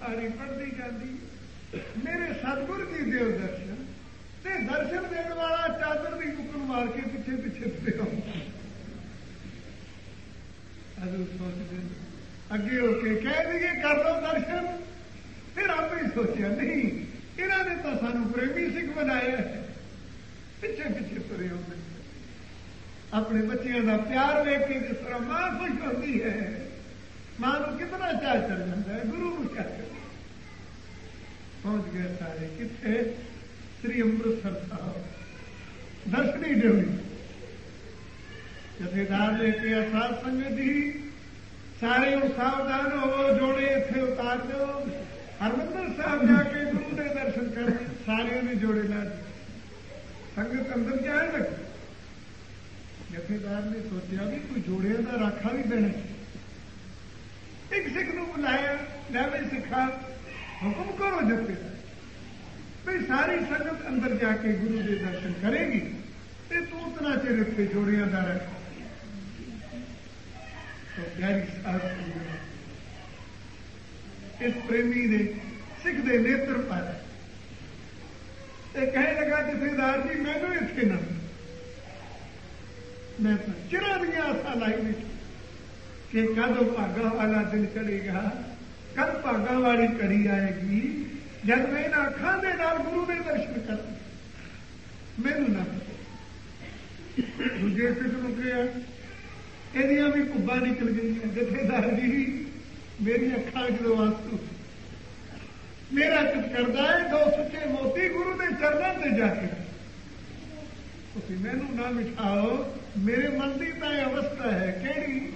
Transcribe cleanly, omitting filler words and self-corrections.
ਸਾਰੀ ਪੜ੍ਹਦੀ ਜਾਂਦੀ। ਮੇਰੇ ਸਤਿਗੁਰ ਜੀ ਦਿਓ ਦਰਸ਼ਨ, ਤੇ ਦਰਸ਼ਨ ਦੇਣ ਵਾਲਾ ਚਾਦਰ ਦੀ ਕੁੱਕਣ ਮਾਰ ਕੇ ਪਿੱਛੇ ਪਿੱਛੇ ਤੁਰਿਆ ਅਜੂ ਸੋਚਦੇ ਅੱਗੇ ਹੋ ਕੇ ਕਹਿ ਦਈਏ ਕਰ ਲਓ ਦਰਸ਼ਨ। ਫਿਰ ਆਪੇ ਹੀ ਸੋਚਿਆ ਨਹੀਂ, ਇਹਨਾਂ ਨੇ ਤਾਂ ਸਾਨੂੰ ਪ੍ਰੇਮੀ ਸਿੱਖ ਬਣਾਇਆ ਹੈ। ਪਿੱਛੇ ਪਿੱਛੇ ਤੁਰੇ ਹੁੰਦੇ ਆਪਣੇ ਬੱਚਿਆਂ ਦਾ ਪਿਆਰ ਵੇਖ ਕੇ ਜਿਸ ਤਰ੍ਹਾਂ ਮਾਂ ਖੁਸ਼ ਹੁੰਦੀ ਹੈ, ਮਾਂ ਨੂੰ ਕਿਤਨਾ ਚਾਅ ਚੜ ਜਾਂਦਾ ਹੈ, ਗੁਰੂ ਨੂੰ ਚਾਅ ਚੜ ਪਹੁੰਚ ਗਏ ਸਾਰੇ। ਕਿੱਥੇ? ਸ੍ਰੀ ਅੰਮ੍ਰਿਤਸਰ ਸਾਹਿਬ ਦਰਸ਼ਨੀ ਡਿਊਟੀ। ਜਥੇਦਾਰ ਲੈ ਕੇ ਸਾਧ ਸੰਗਤ ਜੀ ਸਾਰੇ ਹੁਣ ਸਾਵਧਾਨ ਹੋਵੋ, ਜੋੜੇ ਇੱਥੇ ਉਤਾਰ ਦਿਓ। ਹਰਿਮੰਦਰ ਸਾਹਿਬ ਜਾ ਕੇ ਗੁਰੂ ਦੇ ਦਰਸ਼ਨ ਕਰਨੇ। ਸਾਰਿਆਂ ਨੇ ਜੋੜੇ ਲਾ ਦਿੱਤੇ, ਸੰਗਤ ਅੰਦਰ ਜਾਣ ਲੱਗੀ। ਜਥੇਦਾਰ ਨੇ ਸੋਚਿਆ ਵੀ ਕੋਈ ਜੋੜਿਆਂ ਦਾ ਰਾਖਾ ਵੀ ਦੇਣਾ। ਇੱਕ ਸਿੱਖ ਨੂੰ ਬੁਲਾਇਆ, ਲੈ ਵੀ ਸਿੱਖਾ ਹੁਕਮ ਕਰੋ ਜਥੇਦਾਰ ਵੀ ਸਾਰੀ ਸੰਗਤ ਅੰਦਰ ਜਾ ਕੇ ਗੁਰੂ ਦੇ ਦਰਸ਼ਨ ਕਰੇਗੀ ਤੇ ਤੂੰ ਉਤਨਾ ਚਿਰ ਇੱਥੇ ਜੋੜਿਆਂ ਦਾ ਰੱਖ। ਪਿਆਰੀ ਸਾਧ ਸੰਗਤ, ਇਸ ਪ੍ਰੇਮੀ ਦੇ ਸਿੱਖ ਦੇ ਨੇਤਰ ਪਰ ਤੇ ਕਹਿਣ ਲੱਗਾ ਜਥੇਦਾਰ ਜੀ ਮੈਨੂੰ ਇੱਥੇ ਨਾ, ਮੈਂ ਤਾਂ ਚਿਰਾਂ ਦੀਆਂ ਆਸਾਂ ਲਾਈ ਵਿੱਚ ਕਿ ਕਦੋਂ ਭਾਗਾ ਵਾਲਾ ਦਿਨ ਚੜੇਗਾ, ਕਦ ਭਾਗਾ ਵਾਲੀ ਘੜੀ ਆਏਗੀ ਜਦ ਮੈਂ ਇਹਨਾਂ ਅੱਖਾਂ ਦੇ ਨਾਲ ਗੁਰੂ ਦੇ ਦਰਸ਼ਨ ਕਰਾਂ। ਮੈਨੂੰ ਨਾ ਦੂਜੇ ਸਿੱਖ ਨੂੰ ਕਿਹਾ, ਇਹਦੀਆਂ ਵੀ ਕੁੱਬਾਂ ਨਿਕਲ ਗਈਆਂ। ਜਥੇਦਾਰ ਜੀ ਮੇਰੀਆਂ ਅੱਖਾਂ ਜਦੋਂ ਆਂਸੂ, ਮੇਰਾ ਚਿੱਤ ਕਰਦਾ ਹੈ ਦੋ ਸੁੱਚੇ ਮੋਤੀ ਗੁਰੂ ਦੇ ਚਰਨਾਂ ਤੇ ਜਾ ਕੇ। ਤੁਸੀਂ ਮੈਨੂੰ ਨਾ ਮਿਠਾਓ, ਮੇਰੇ ਮਨ ਦੀ ਤਾਂ ਇਹ ਅਵਸਥਾ ਹੈ। ਕਿਹੜੀ?